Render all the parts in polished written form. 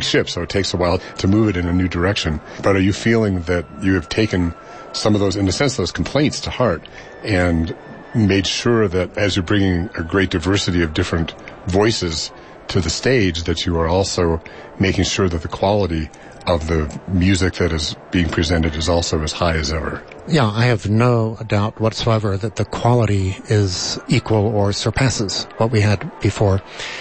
ship, so it takes a while to move it in a new direction. But are you feeling that you have taken some of those, in a sense, those complaints to heart and made sure that as you're bringing a great diversity of different voices to the stage, that you are also making sure that the quality of the music that is being presented is also as high as ever? Yeah, I have no doubt whatsoever that the quality is equal or surpasses what we had before.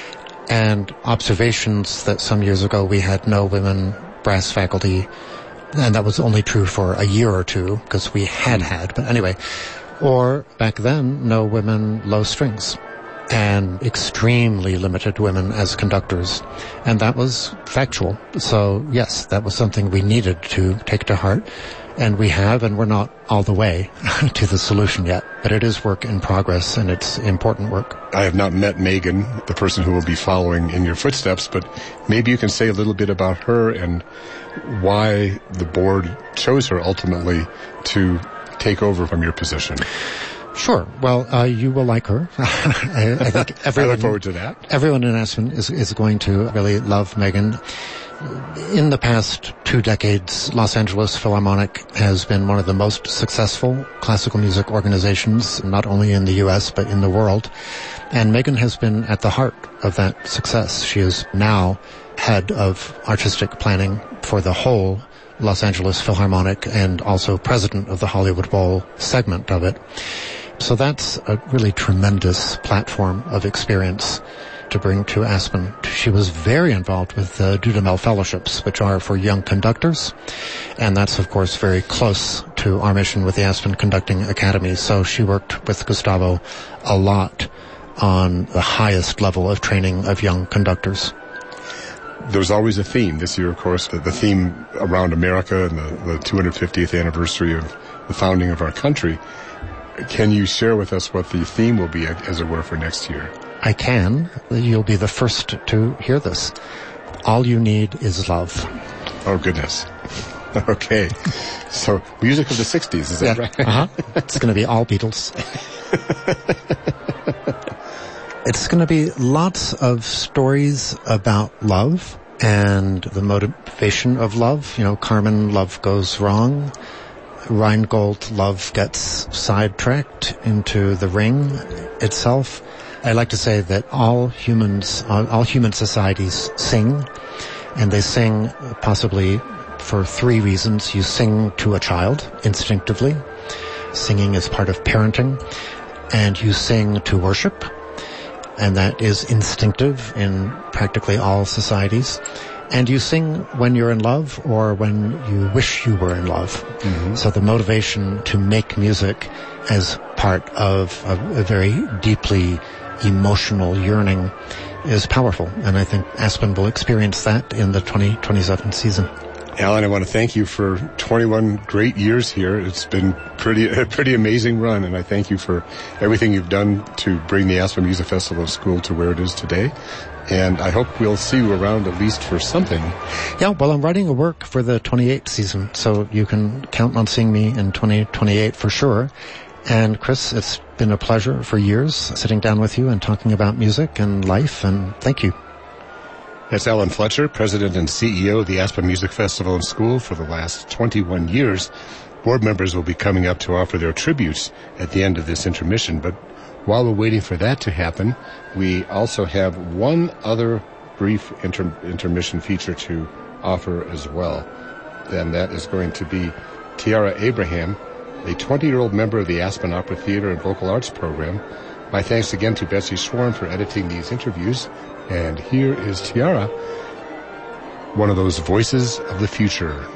And observations that some years ago we had no women brass faculty, and that was only true for a year or two because we had, but anyway. Or back then, no women low strings, and extremely limited women as conductors. And that was factual. So yes, that was something we needed to take to heart. And we have, and we're not all the way to the solution yet. But it is work in progress, and it's important work. I have not met Megan, the person who will be following in your footsteps, but maybe you can say a little bit about her and why the board chose her ultimately to take over from your position. Sure. Well, you will like her. I think everyone, I look forward to that. Everyone in Aspen is going to really love Megan. In the past 2 decades, Los Angeles Philharmonic has been one of the most successful classical music organizations, not only in the U.S., but in the world. And Megan has been at the heart of that success. She is now head of artistic planning for the whole Los Angeles Philharmonic and also president of the Hollywood Bowl segment of it. So that's a really tremendous platform of experience to bring to Aspen. She was very involved with the Dudamel Fellowships, which are for young conductors, and that's, of course, very close to our mission with the Aspen Conducting Academy. So she worked with Gustavo a lot on the highest level of training of young conductors. There's always a theme. This year, of course, the theme around America and the 250th anniversary of the founding of our country. Can you share with us what the theme will be, as it were, for next year? I can. You'll be the first to hear this. All you need is love. Oh, goodness. Okay. So, music of the 60s, is that right? Uh-huh. It's going to be all Beatles. It's going to be lots of stories about love and the motivation of love. You know, Carmen, love goes wrong. Rheingold, love gets sidetracked into the ring itself. I like to say that all human societies sing, and they sing possibly for 3 reasons. You sing to a child instinctively. Singing is part of parenting. And you sing to worship, and that is instinctive in practically all societies. And you sing when you're in love or when you wish you were in love. Mm-hmm. So the motivation to make music as part of a very deeply emotional yearning is powerful. And I think Aspen will experience that in the 2027 season. Alan, I want to thank you for 21 great years here. It's been a pretty amazing run, and I thank you for everything you've done to bring the Aspen Music Festival School to where it is today. And I hope we'll see you around at least for something. Yeah, well, I'm writing a work for the 28th season, so you can count on seeing me in 2028 for sure. And Chris, it's been a pleasure for years sitting down with you and talking about music and life, and thank you. That's Alan Fletcher, President and CEO of the Aspen Music Festival and School for the last 21 years. Board members will be coming up to offer their tributes at the end of this intermission. But while we're waiting for that to happen, we also have one other brief intermission feature to offer as well. And that is going to be Tiara Abraham, a 20-year-old member of the Aspen Opera Theater and Vocal Arts Program. My thanks again to Betsy Schwarm for editing these interviews. And here is Tiara, one of those voices of the future.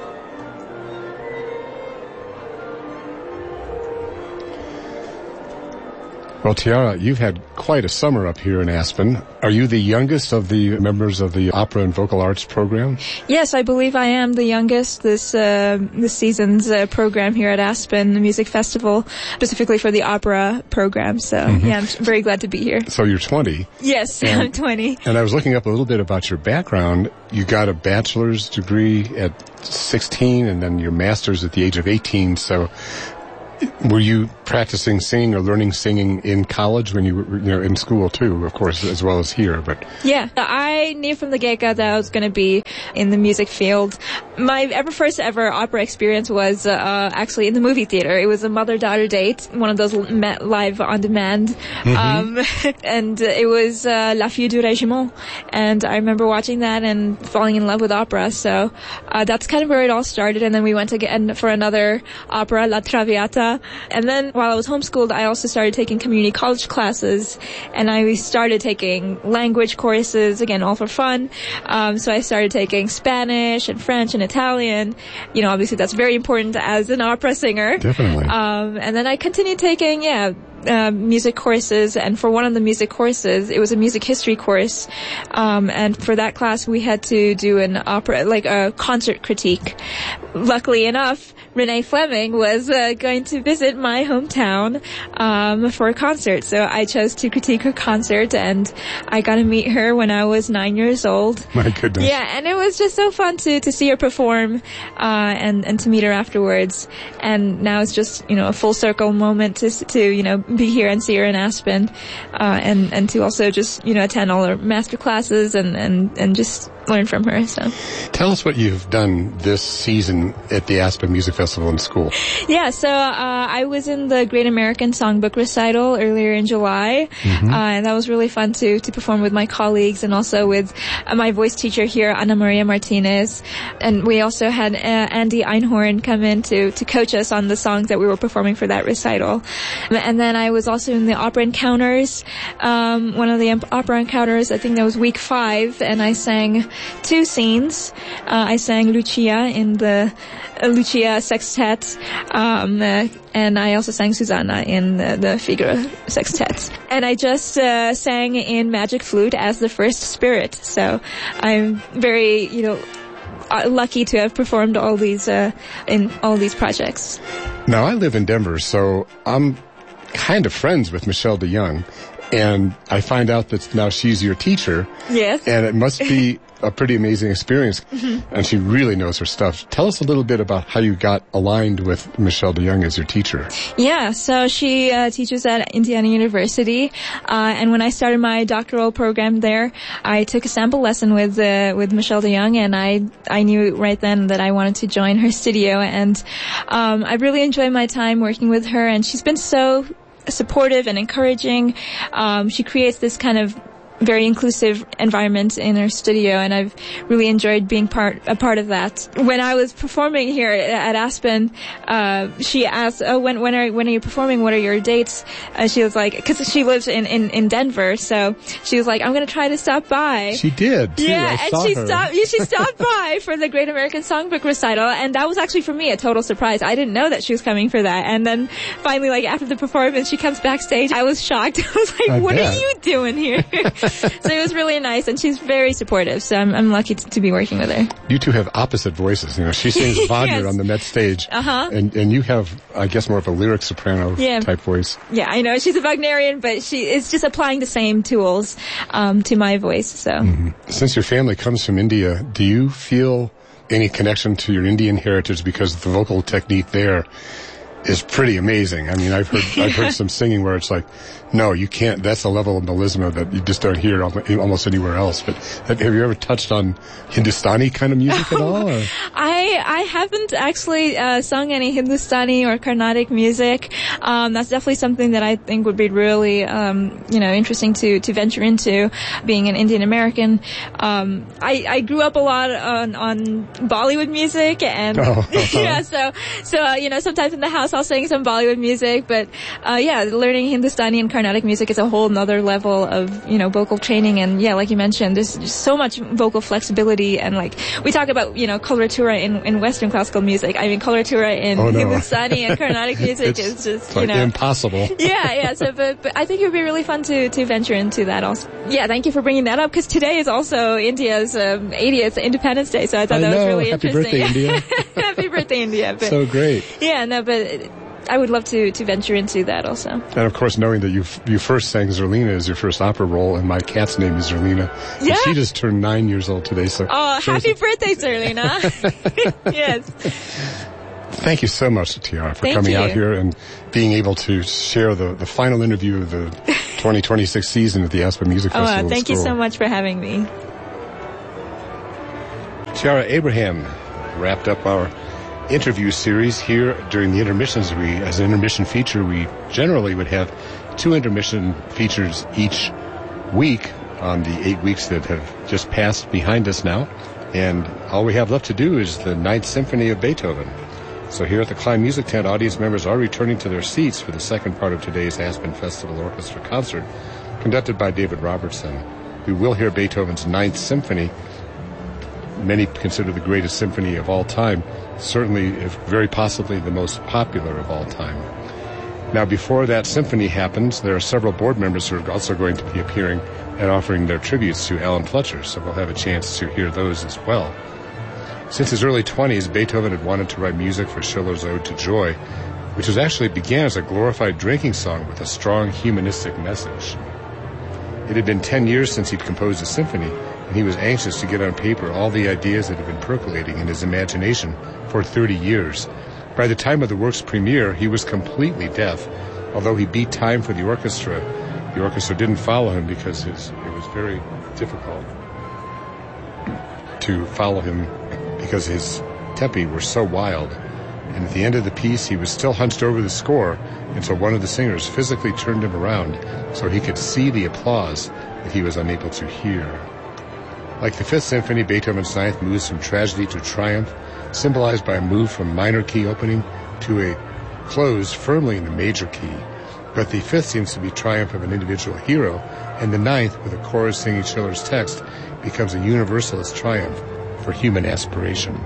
Well, Tiara, you've had quite a summer up here in Aspen. Are you the youngest of the members of the Opera and Vocal Arts program? Yes, I believe I am the youngest this season's program here at Aspen the Music Festival, specifically for the opera program. So, yeah, I'm very glad to be here. So you're 20? Yes, I'm 20. And I was looking up a little bit about your background. You got a bachelor's degree at 16 and then your master's at the age of 18. So Were you practicing singing or learning singing in college when you were, in school too, of course, as well as here? But yeah, I knew from the get-go that I was going to be in the music field. My first ever opera experience was actually in the movie theater. It was a mother-daughter date, one of those live on demand, and it was La Fille du Régiment, and I remember watching that and falling in love with opera. So that's kind of where it all started. And then we went again for another opera, La Traviata. And then while I was homeschooled, I also started taking community college classes, and I started taking language courses, again, all for fun. So I started taking Spanish and French and Italian. Obviously that's very important as an opera singer. Definitely. And then I continued taking, music courses, and for one of the music courses, it was a music history course, and for that class we had to do an opera, like a concert critique. Luckily enough, Renee Fleming was going to visit my hometown for a concert, so I chose to critique her concert, and I got to meet her when I was 9 years old. My goodness. Yeah, and it was just so fun to see her perform, and to meet her afterwards. And now it's just, a full circle moment to be here and see her in Aspen, and to also just, attend all her master classes and just learn from her. So tell us what you've done this season at the Aspen Music Festival in school. Yeah, so I was in the Great American Songbook Recital earlier in July, and that was really fun to perform with my colleagues and also with my voice teacher here, Ana Maria Martinez. And we also had Andy Einhorn come in to coach us on the songs that we were performing for that recital. And then I was also in the Opera Encounters, one of the Opera Encounters, I think that was week 5, and I sang 2 scenes. I sang Lucia in the Lucia Sextet, and I also sang Susanna in the Figaro Sextet. And I just sang in Magic Flute as the first spirit. So I'm very, lucky to have performed all these in all these projects. Now I live in Denver, so I'm kind of friends with Michelle DeYoung, and I find out that now she's your teacher. Yes. And it must be a pretty amazing experience, and she really knows her stuff. Tell us a little bit about how you got aligned with Michelle DeYoung as your teacher. Yeah, so she teaches at Indiana University, and when I started my doctoral program there, I took a sample lesson with Michelle DeYoung, and I knew right then that I wanted to join her studio, and I really enjoyed my time working with her, and she's been so supportive and encouraging. She creates this kind of very inclusive environment in her studio, and I've really enjoyed being a part of that. When I was performing here at Aspen, she asked, when are you performing? What are your dates? She was like, because she lives in Denver, so she was like, I'm going to try to stop by. She did, too. Yeah, I saw her. She stopped by for the Great American Songbook Recital, and that was actually for me a total surprise. I didn't know that she was coming for that, and then finally, after the performance, she comes backstage. I was shocked. I was like, what are you doing here? So it was really nice, and she's very supportive, so I'm lucky to be working with her. You two have opposite voices. She sings Wagner yes. on the Met stage, and you have, I guess, more of a lyric soprano type voice. Yeah, I know. She's a Wagnerian, but she is just applying the same tools to my voice. So, Since your family comes from India, do you feel any connection to your Indian heritage, because the vocal technique there is pretty amazing? I mean, I've heard some singing where it's like, no, you can't. That's a level of melisma that you just don't hear almost anywhere else. But have you ever touched on Hindustani kind of music at all? Or? I haven't actually sung any Hindustani or Carnatic music. That's definitely something that I think would be really, interesting to venture into, being an Indian American. I grew up a lot on Bollywood music, and yeah, so sometimes in the house I'll sing some Bollywood music, but learning Hindustani and Carnatic music is a whole nother level of, vocal training. And like you mentioned, there's just so much vocal flexibility, and like we talk about, coloratura in Western classical music. I mean, coloratura in Hindustani and Carnatic music is just, like impossible. Yeah. So, but I think it would be really fun to venture into that also. Yeah, thank you for bringing that up, because today is also India's 80th Independence Day, so I thought that was really interesting. Happy birthday, India. Happy birthday, India. But, so great. Yeah, no, but I would love to venture into that also. And of course, knowing that you first sang Zerlina as your first opera role, and my cat's name is Zerlina. Yeah. And she just turned 9 years old today, so. Oh, happy birthday, Zerlina. Yes. Thank you so much, Tiara, for coming out here and being able to share the final interview of the 2026 season at the Aspen Music Festival. Thank you so much for having me. Tiara Abraham wrapped up our interview series here during the intermissions. As an intermission feature, we generally would have 2 intermission features each week on the 8 weeks that have just passed behind us now. And all we have left to do is the Ninth Symphony of Beethoven. So here at the Klein Music Tent, audience members are returning to their seats for the second part of today's Aspen Festival Orchestra concert, conducted by David Robertson. We will hear Beethoven's Ninth Symphony. Many consider the greatest symphony of all time, certainly, if very possibly, the most popular of all time. Now, before that symphony happens, there are several board members who are also going to be appearing and offering their tributes to Alan Fletcher, so we'll have a chance to hear those as well. Since his early 20s, Beethoven had wanted to write music for Schiller's Ode to Joy, which began as a glorified drinking song with a strong humanistic message. It had been 10 years since he'd composed a symphony, and he was anxious to get on paper all the ideas that had been percolating in his imagination for 30 years. By the time of the work's premiere, he was completely deaf. Although he beat time for the orchestra didn't follow him because it was very difficult to follow him because his tempi were so wild. And at the end of the piece, he was still hunched over the score until one of the singers physically turned him around so he could see the applause that he was unable to hear. Like the Fifth Symphony, Beethoven's Ninth moves from tragedy to triumph, symbolized by a move from minor key opening to a close firmly in the major key. But the Fifth seems to be triumph of an individual hero, and the Ninth, with a chorus singing Schiller's text, becomes a universalist triumph for human aspiration.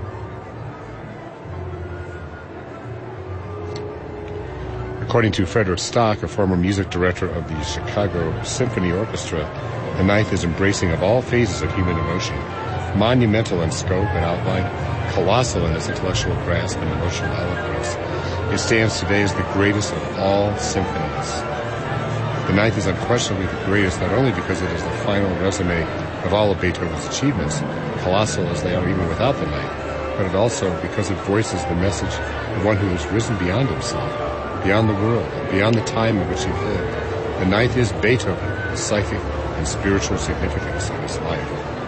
According to Frederick Stock, a former music director of the Chicago Symphony Orchestra, the Ninth is embracing of all phases of human emotion, monumental in scope and outline, colossal in its intellectual grasp and emotional eloquence. It stands today as the greatest of all symphonies. The Ninth is unquestionably the greatest, not only because it is the final resume of all of Beethoven's achievements, colossal as they are even without the Ninth, but it also because it voices the message of one who has risen beyond himself, beyond the world, and beyond the time in which he lived. The Ninth is Beethoven, the psychic and spiritual significance of his life.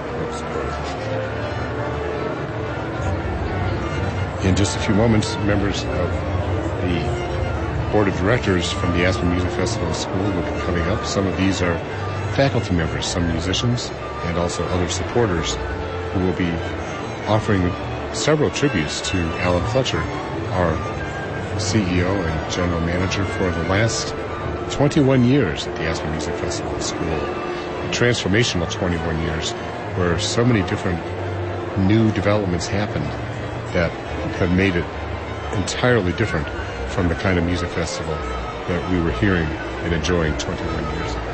In just a few moments, members of the Board of Directors from the Aspen Music Festival School will be coming up. Some of these are faculty members, some musicians, and also other supporters who will be offering several tributes to Alan Fletcher, our CEO and general manager for the last 21 years at the Aspen Music Festival School. A transformational 21 years where so many different new developments happened that have made it entirely different from the kind of music festival that we were hearing and enjoying 21 years ago.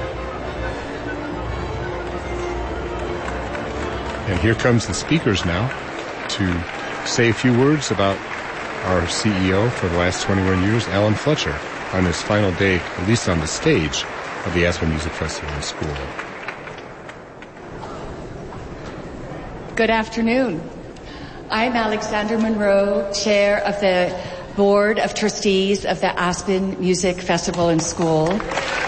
And here comes the speakers now to say a few words about our CEO for the last 21 years, Alan Fletcher, on his final day, at least on the stage, of the Aspen Music Festival and School. Good afternoon. I'm Alexandra Monroe, Chair of the Board of Trustees of the Aspen Music Festival and School. Thank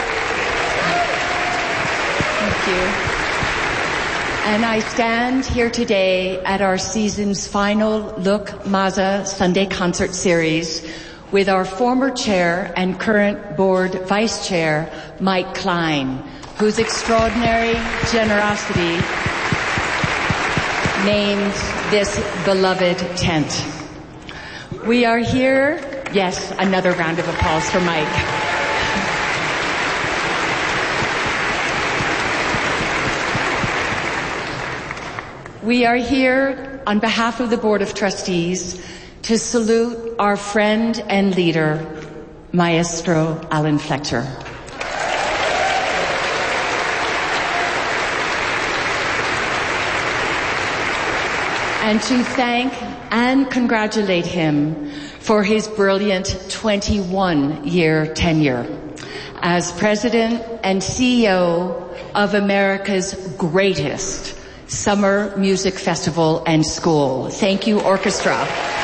you. And I stand here today at our season's final Look Maza Sunday concert series with our former chair and current board vice chair, Mike Klein, whose extraordinary generosity named this beloved tent. We are here, yes, another round of applause for Mike. We are here on behalf of the Board of Trustees to salute our friend and leader, Maestro Alan Fletcher. And to thank and congratulate him for his brilliant 21-year tenure as President and CEO of America's greatest summer music festival and school. Thank you, orchestra.